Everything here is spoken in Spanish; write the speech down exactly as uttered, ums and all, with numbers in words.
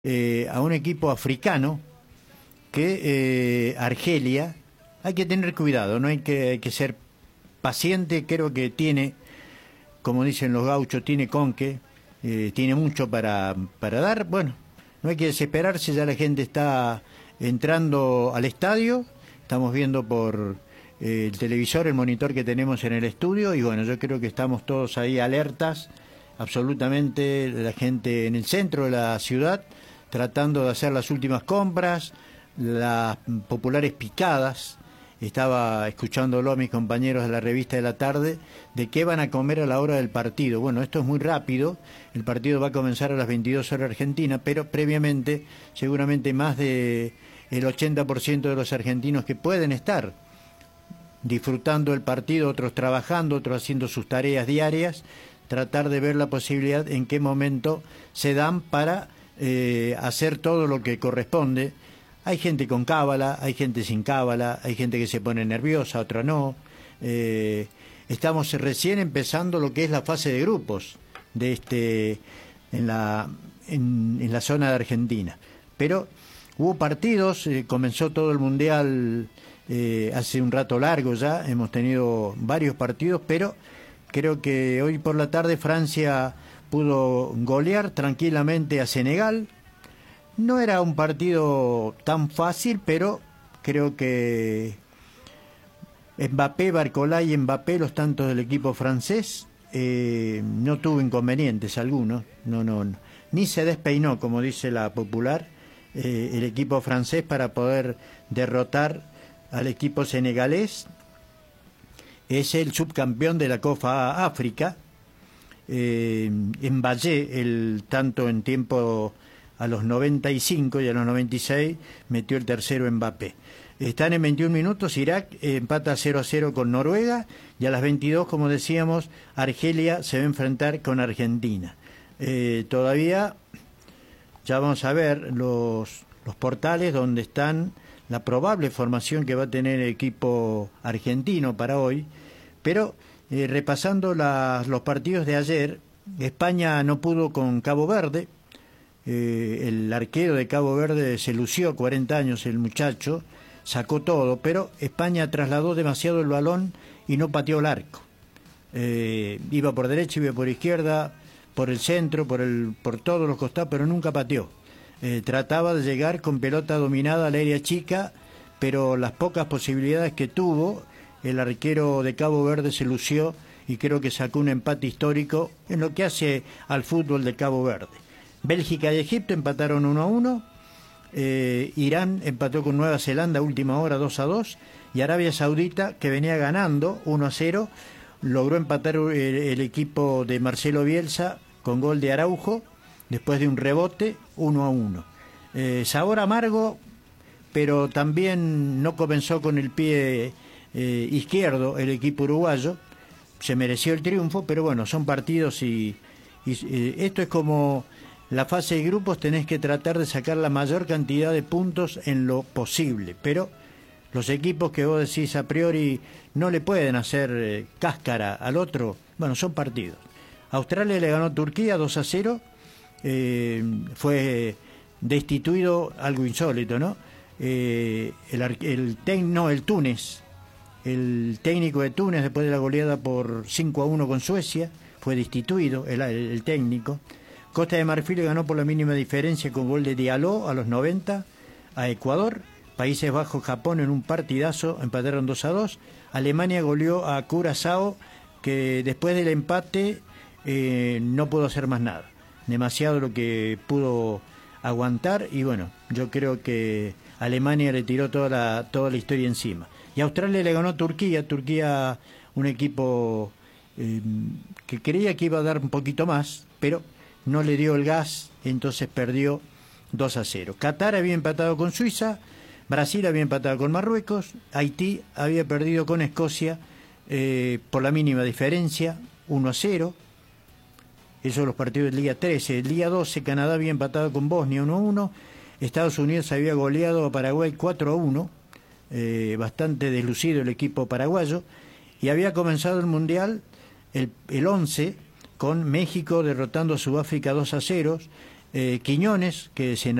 eh, a un equipo africano que eh, Argelia. Hay que tener cuidado, no hay que, hay que ser paciente. Creo que tiene, como dicen los gauchos, tiene conque, eh, tiene mucho para, para dar. Bueno, no hay que desesperarse, ya la gente está entrando al estadio, estamos viendo por eh, el televisor, el monitor que tenemos en el estudio, y bueno, yo creo que estamos todos ahí alertas, absolutamente, la gente en el centro de la ciudad, tratando de hacer las últimas compras, las populares picadas. Estaba escuchándolo a mis compañeros de la revista de la tarde, de qué van a comer a la hora del partido. Bueno, esto es muy rápido, el partido va a comenzar a las veintidós horas Argentina, pero previamente seguramente más de el ochenta por ciento de los argentinos que pueden estar disfrutando el partido, otros trabajando, otros haciendo sus tareas diarias, tratar de ver la posibilidad en qué momento se dan para eh, hacer todo lo que corresponde. Hay gente con cábala, hay gente sin cábala, hay gente que se pone nerviosa, otra no. Eh, estamos recién empezando lo que es la fase de grupos de este en la en, en la zona de Argentina. Pero hubo partidos, eh, comenzó todo el mundial eh, hace un rato largo ya, hemos tenido varios partidos, pero creo que hoy por la tarde Francia pudo golear tranquilamente a Senegal. No era un partido tan fácil, pero creo que Mbappé, Barcola y Mbappé, los tantos del equipo francés, eh, no tuvo inconvenientes algunos, no, no, no, ni se despeinó, como dice la popular, eh, el equipo francés para poder derrotar al equipo senegalés. Es el subcampeón de la Copa África. Eh, en Valle, el tanto en tiempo a los noventa y cinco y a los noventa y seis metió el tercero Mbappé. Están en veintiún minutos, Irak eh, empata cero a cero con Noruega, y a las veintidós, como decíamos, Argelia se va a enfrentar con Argentina. Eh, todavía ya vamos a ver los, los portales donde están la probable formación que va a tener el equipo argentino para hoy, pero eh, repasando las, los partidos de ayer, España no pudo con Cabo Verde. Eh, el arquero de Cabo Verde se lució, cuarenta años el muchacho, sacó todo, pero España trasladó demasiado el balón y no pateó el arco. Eh, iba por derecha, iba por izquierda, por el centro, por, el, por todos los costados, pero nunca pateó. Eh, trataba de llegar con pelota dominada al área chica, pero las pocas posibilidades que tuvo, el arquero de Cabo Verde se lució y creo que sacó un empate histórico en lo que hace al fútbol de Cabo Verde. Bélgica y Egipto empataron uno a uno, eh, Irán empató con Nueva Zelanda a última hora dos a dos, y Arabia Saudita, que venía ganando uno a cero, logró empatar el, el equipo de Marcelo Bielsa con gol de Araujo, después de un rebote, uno a uno. Eh, sabor amargo, pero también no comenzó con el pie eh, izquierdo el equipo uruguayo, se mereció el triunfo, pero bueno, son partidos y, y eh, esto es como la fase de grupos, tenés que tratar de sacar la mayor cantidad de puntos en lo posible, pero los equipos que vos decís a priori no le pueden hacer eh, cáscara al otro, bueno, son partidos. Australia le ganó a Turquía dos a cero, eh, fue destituido, algo insólito, ¿no? Eh, el, el, ten, no, el Túnez, el técnico de Túnez, después de la goleada por cinco a uno con Suecia, fue destituido el, el, el técnico. Costa de Marfil ganó por la mínima diferencia con gol de Diallo a los noventa a Ecuador. Países Bajos, Japón en un partidazo, empataron dos a dos. Alemania goleó a Curazao, que después del empate eh, no pudo hacer más nada. Demasiado lo que pudo aguantar, y bueno, yo creo que Alemania le tiró toda la, toda la historia encima. Y Australia le ganó a Turquía, Turquía un equipo eh, que creía que iba a dar un poquito más, pero no le dio el gas, entonces perdió dos a cero. Qatar había empatado con Suiza, Brasil había empatado con Marruecos, Haití había perdido con Escocia eh, por la mínima diferencia, uno a cero. Esos son los partidos del día trece. El día doce, Canadá había empatado con Bosnia uno a uno, Estados Unidos había goleado a Paraguay cuatro a uno, eh, bastante deslucido el equipo paraguayo, y había comenzado el Mundial el, el once, con México derrotando a Sudáfrica dos a cero, eh, Quiñones, que se